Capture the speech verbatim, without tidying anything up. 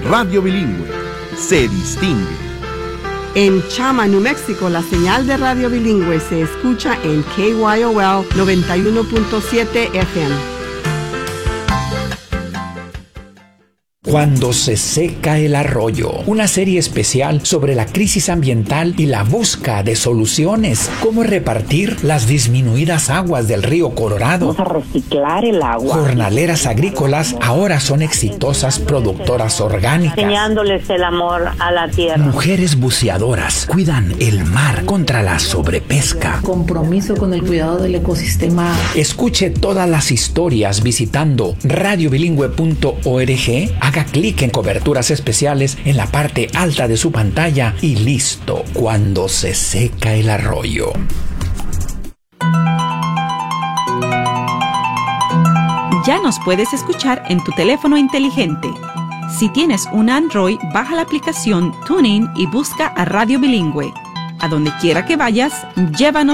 Radio Bilingüe se distingue. En Chama, New Mexico, la señal de Radio Bilingüe se escucha en K Y O L noventa y uno punto siete F M. Cuando se seca el arroyo, una serie especial sobre la crisis ambiental y la búsqueda de soluciones. Cómo repartir las disminuidas aguas del río Colorado. Vamos a reciclar el agua. Jornaleras agrícolas ahora son exitosas productoras orgánicas. Enseñándoles el amor a la tierra. Mujeres buceadoras cuidan el mar contra la sobrepesca. Compromiso con el cuidado del ecosistema. Escuche todas las historias visitando radio bilingüe punto org. Haga clic en coberturas especiales en la parte alta de su pantalla y listo. Cuando se seca el arroyo. Ya nos puedes escuchar en tu teléfono inteligente. Si tienes un Android, baja la aplicación TuneIn y busca a Radio Bilingüe. A donde quiera que vayas, llévanos